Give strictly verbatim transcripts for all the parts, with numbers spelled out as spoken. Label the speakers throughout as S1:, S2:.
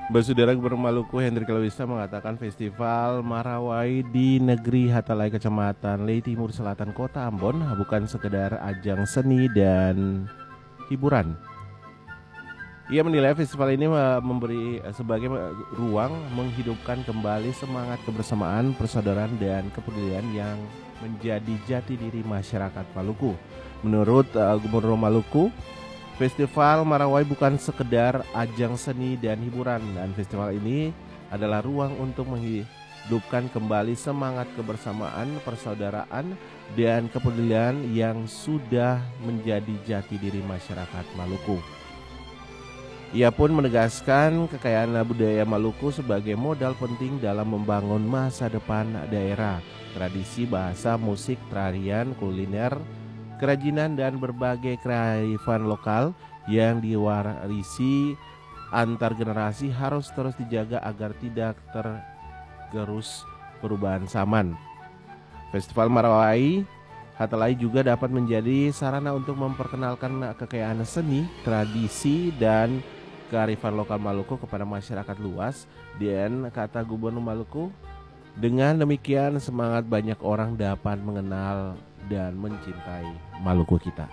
S1: Basudara Gubernur Maluku Hendrik Lawista mengatakan Festival Marawai di negeri Hatalai Kecamatan Lei Timur Selatan Kota Ambon bukan sekedar ajang seni dan hiburan. Ia menilai festival ini memberi sebagai ruang menghidupkan kembali semangat kebersamaan, persaudaraan dan kepedulian yang menjadi jati diri masyarakat Maluku. Menurut uh, Gubernur Maluku, Festival Marawai bukan sekedar ajang seni dan hiburan, dan festival ini adalah ruang untuk menghidupkan kembali semangat kebersamaan, persaudaraan, dan kepedulian yang sudah menjadi jati diri masyarakat Maluku. Ia pun menegaskan kekayaan budaya Maluku sebagai modal penting dalam membangun masa depan daerah. Tradisi, bahasa, musik, tarian, kuliner, kerajinan dan berbagai kearifan lokal yang diwarisi antar generasi harus terus dijaga agar tidak tergerus perubahan zaman. Festival Marawai Hatalai juga dapat menjadi sarana untuk memperkenalkan kekayaan seni, tradisi, dan kearifan lokal Maluku kepada masyarakat luas. Dan kata Gubernur Maluku, dengan demikian semangat banyak orang dapat mengenal dan mencintai Maluku kita.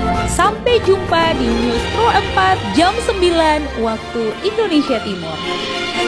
S2: Sampai jumpa di News Pro empat jam sembilan waktu Indonesia Timur.